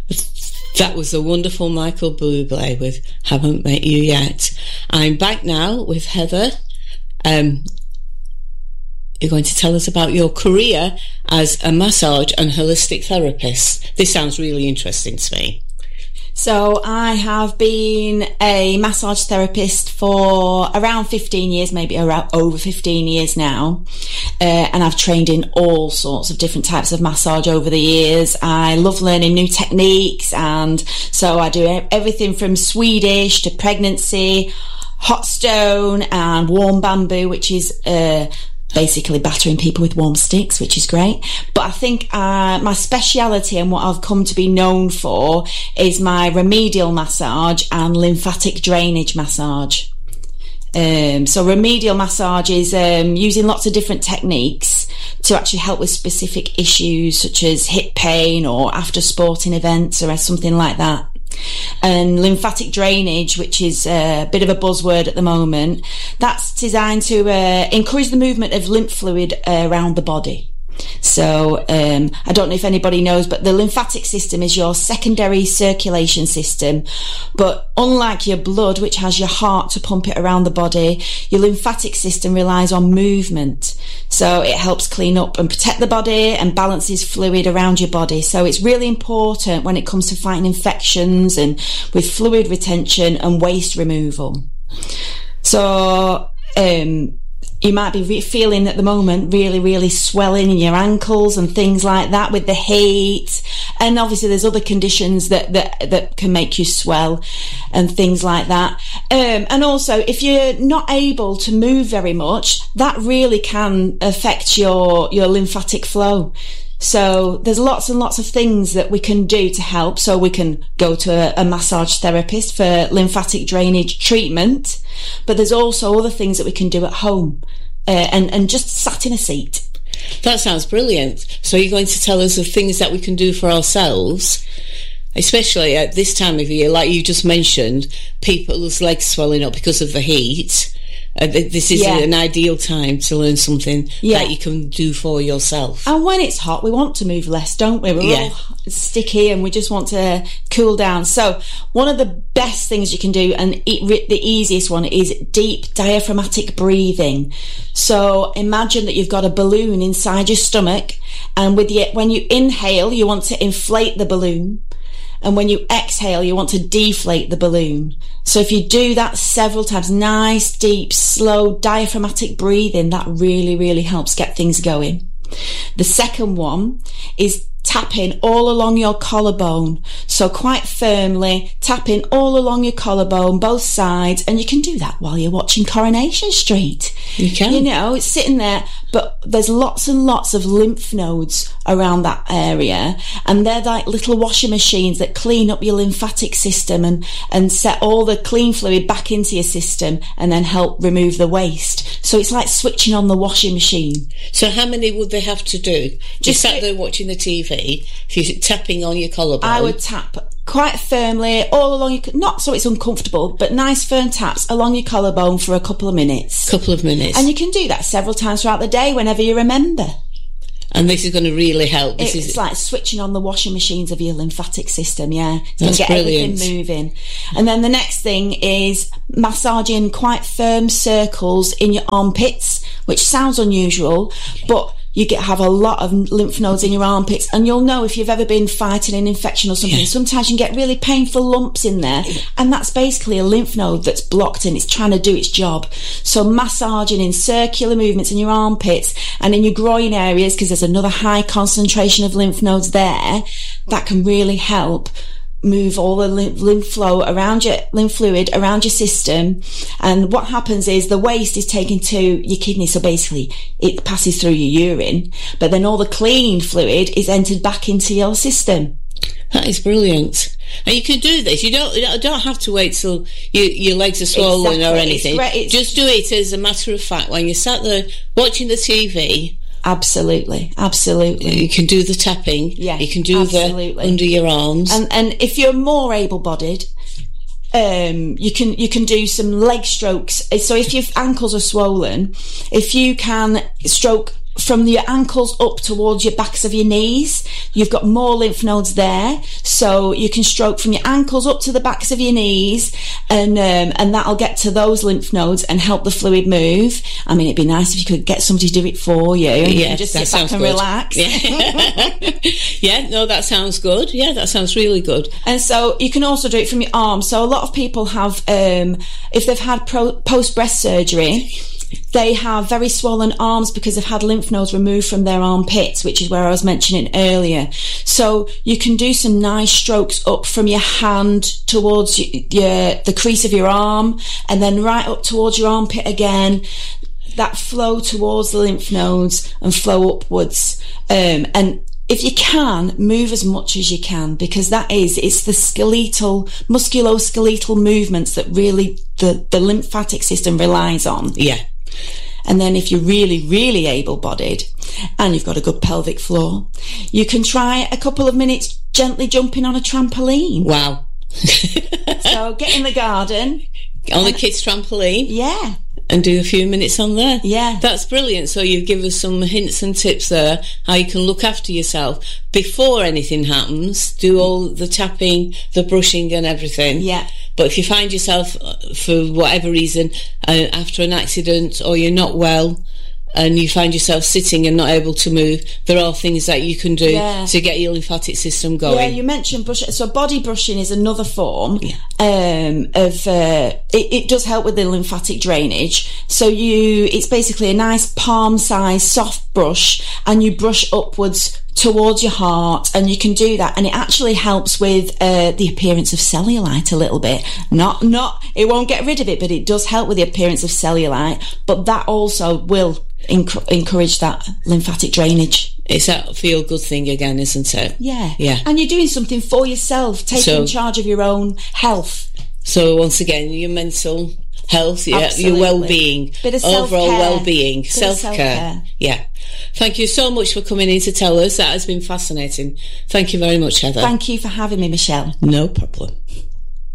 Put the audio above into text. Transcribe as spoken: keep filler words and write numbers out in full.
That was a wonderful Michael Bublé with Haven't Met You Yet. I'm back now with Heather. Um, you're going to tell us about your career as a massage and holistic therapist. This sounds really interesting to me. So I have been a massage therapist for around fifteen years, maybe around over fifteen years now. Uh, and I've trained in all sorts of different types of massage over the years. I love learning new techniques, and so I do everything from Swedish to pregnancy, hot stone and warm bamboo, which is uh basically battering people with warm sticks, which is great. But I think uh, my speciality and what I've come to be known for is my remedial massage and lymphatic drainage massage. Um, so remedial massage is um, using lots of different techniques to actually help with specific issues such as hip pain or after sporting events or something like that. And lymphatic drainage, which is a bit of a buzzword at the moment, that's designed to uh, encourage the movement of lymph fluid uh, around the body. So um, I don't know if anybody knows, but the lymphatic system is your secondary circulation system. But unlike your blood, which has your heart to pump it around the body, your lymphatic system relies on movement. So it helps clean up and protect the body and balances fluid around your body. So it's really important when it comes to fighting infections and with fluid retention and waste removal. So um you might be re- feeling at the moment really, really swelling in your ankles and things like that with the heat. And obviously there's other conditions that, that, that can make you swell and things like that. Um, and also if you're not able to move very much, that really can affect your, your lymphatic flow. So there's lots and lots of things that we can do to help. So we can go to a, a massage therapist for lymphatic drainage treatment, but there's also other things that we can do at home uh, and, and just sat in a seat. That sounds brilliant. So you're going to tell us of things that we can do for ourselves, especially at this time of year, like you just mentioned, people's legs swelling up because of the heat. Uh, this is yeah. an ideal time to learn something yeah. that you can do for yourself. And when it's hot, we want to move less, don't we? We're yeah. all sticky and we just want to cool down. So one of the best things you can do, and it, the easiest one, is deep diaphragmatic breathing. So imagine that you've got a balloon inside your stomach, and with your, when you inhale, you want to inflate the balloon. And when you exhale, you want to deflate the balloon. So if you do that several times, nice, deep, slow, diaphragmatic breathing, that really, really helps get things going. The second one is tapping all along your collarbone. So quite firmly, tapping all along your collarbone, both sides. And you can do that while you're watching Coronation Street. You can. You know, it's sitting there, but there's lots and lots of lymph nodes around that area. And they're like little washing machines that clean up your lymphatic system and, and set all the clean fluid back into your system and then help remove the waste. So it's like switching on the washing machine. So how many would they have to do? Just sat there watching the T V. If you're tapping on your collarbone, I would tap quite firmly all along your, not so it's uncomfortable, but nice firm taps along your collarbone for a couple of minutes. Couple of minutes. And you can do that several times throughout the day whenever you remember. And this is going to really help. This it's is like switching on the washing machines of your lymphatic system, yeah. It's going That's to get brilliant. everything moving. And then the next thing is massaging quite firm circles in your armpits, which sounds unusual, but you get have a lot of lymph nodes in your armpits, and you'll know if you've ever been fighting an infection or something. Yeah. Sometimes you can get really painful lumps in there, and that's basically a lymph node that's blocked and it's trying to do its job. So massaging in circular movements in your armpits and in your groin areas, because there's another high concentration of lymph nodes there, that can really help move all the lymph flow around your lymph fluid around your system. And what happens is the waste is taken to your kidney, so basically it passes through your urine, but then all the clean fluid is entered back into your system. That is brilliant. And you can do this. You don't you don't have to wait till you, your legs are swollen exactly. or anything. It's great. It's just do it as a matter of fact when you're sat there watching the T V. Absolutely, absolutely. You can do the tapping. Yeah, you can do absolutely. the under your arms. And and if you're more able-bodied, um, you can you can do some leg strokes. So if your ankles are swollen, if you can stroke from your ankles up towards your backs of your knees. You've got more lymph nodes there, so you can stroke from your ankles up to the backs of your knees, and um, and that'll get to those lymph nodes and help the fluid move. I mean, it'd be nice if you could get somebody to do it for you, and yeah, you can just sit back and good. relax. Yeah. Yeah, no, that sounds good. Yeah, that sounds really good. And so you can also do it from your arms. So a lot of people have, um, if they've had pro- post-breast surgery, they have very swollen arms because they've had lymph nodes removed from their armpits, which is where I was mentioning earlier. So you can do some nice strokes up from your hand towards your, your the crease of your arm, and then right up towards your armpit again. That flow towards the lymph nodes and flow upwards. Um, and if you can, move as much as you can, because that is, it's the skeletal, musculoskeletal movements that really the, the lymphatic system relies on. Yeah. And then if you're really, really able-bodied and you've got a good pelvic floor, you can try a couple of minutes gently jumping on a trampoline. Wow. So get in the garden. On the kids' trampoline? Yeah. And do a few minutes on there. Yeah. That's brilliant. So you've given us some hints and tips there, how you can look after yourself before anything happens. Do all the tapping, the brushing and everything. Yeah. But if you find yourself, for whatever reason, uh, after an accident, or you're not well, and you find yourself sitting and not able to move, there are things that you can do yeah. to get your lymphatic system going. Yeah, you mentioned brush. So body brushing is another form yeah. um, of. Uh, it, it does help with the lymphatic drainage. So you, it's basically a nice palm-sized soft brush, and you brush upwards towards your heart, and you can do that, and it actually helps with uh, the appearance of cellulite a little bit. Not, not, it won't get rid of it, but it does help with the appearance of cellulite. But that also will enc- encourage that lymphatic drainage. It's that feel-good thing again, isn't it? Yeah, yeah. And you're doing something for yourself, taking so, charge of your own health. So once again, your mental health, yeah, Absolutely. your well-being, Bit of overall self-care. well-being, Bit self-care. of self-care. Yeah. Thank you so much for coming in to tell us. That has been fascinating. Thank you very much, Heather. Thank you for having me, Michelle. No problem.